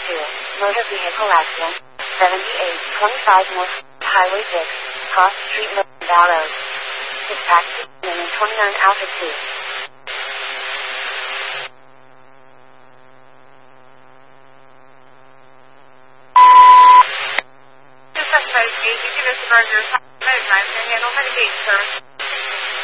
Motor vehicle accident. 7825 North Highway 6, Cross Street, Road. Dispatch to 29 Alpha 2. Dispatch 5 8, you give us a burger. 5 9 to handle medication service.